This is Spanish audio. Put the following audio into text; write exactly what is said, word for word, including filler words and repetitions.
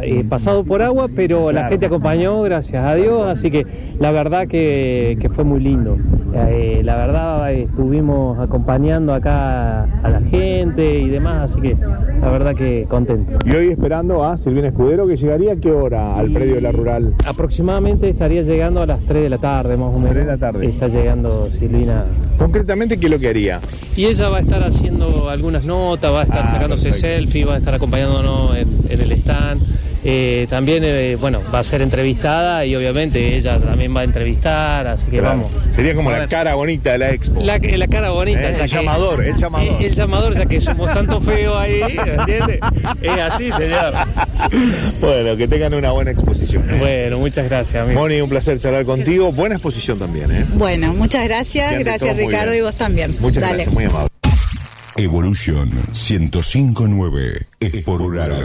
eh, pasado por agua, pero claro, la gente acompañó, gracias a Dios, así que la verdad que, que fue muy lindo. Eh, la verdad estuvimos acompañando acá a la gente y demás, así que la verdad que contento. Y hoy esperando a Silvina Escudero, que llegaría ¿a qué hora al y predio de la Rural? Aproximadamente estaría llegando a las tres de la tarde, más o menos. tres de la tarde. Está llegando Silvina. Concretamente, ¿qué es lo que haría? Y ella va a estar haciendo algunas notas, va a estar ah, sacándose selfie, va a estar acompañándonos en, en el stand. Eh, también, eh, bueno, va a ser entrevistada y obviamente ella también va a entrevistar, así que claro, vamos. Sería como la cara bonita de la expo. La, la cara bonita. Eh, ya el que, llamador, el llamador. El, el llamador, ya que somos tanto feos ahí, ¿entiendes? Es así, señor. Bueno, que tengan una buena exposición. ¿eh? Bueno, muchas gracias, amigo. Moni, un placer charlar contigo. Buena exposición también, ¿eh? Bueno, muchas gracias. Gracias, Ricardo, y vos también. Muchas Dale. gracias, muy amable. Evolución ciento cinco punto nueve es por Rural.